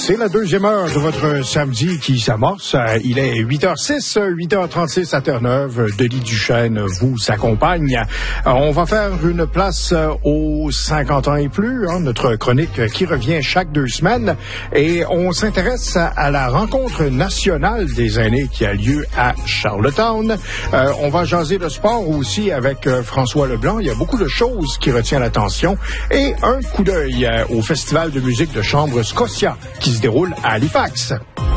C'est la deuxième heure de votre samedi qui s'amorce. Il est 8h06, 8h36 à Terre-Neuve. Denis Duchesne vous accompagne. On va faire une place aux 50 ans et plus, notre chronique qui revient chaque 2 semaines. Et on s'intéresse à la rencontre nationale des aînés qui a lieu à Charlottetown. On va jaser de sport aussi avec François Leblanc. Il y a beaucoup de choses qui retiennent l'attention. Et un coup d'œil au Festival de musique de chambre Scotia qui se déroule à Halifax.